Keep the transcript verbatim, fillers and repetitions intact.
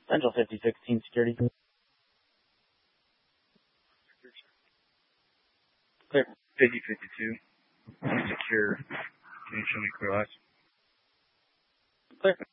Central fifty sixteen security. Clear. fifty fifty-two. Secure. Can you show me clear lights? Clear.